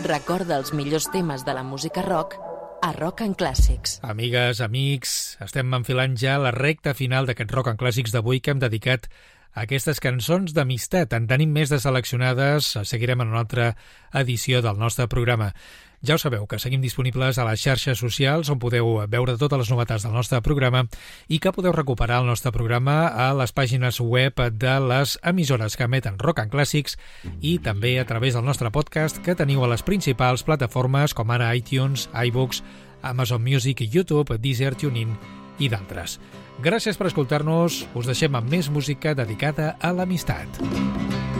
recorda els millors temes de la música rock a Rock and Clàssics. Amigues, amics, estem enfilant ja la recta final d'aquest Rock and Clàssics d'avui que hem dedicat a aquestes cançons d'amistat. En tenim més de seleccionades, seguirem en una altra edició del nostre programa. Ja ho sabeu, que seguim disponibles a les xarxes socials on podeu veure totes les novetats del nostre programa i que podeu recuperar el nostre programa a les pàgines web de les emissores que emeten Rock and Clàssics i també a través del nostre podcast que teniu a les principals plataformes com ara iTunes, iBooks, Amazon Music, YouTube, Deezer, TuneIn i d'altres. Gràcies per escoltar-nos, us deixem amb més música dedicada a l'amistat.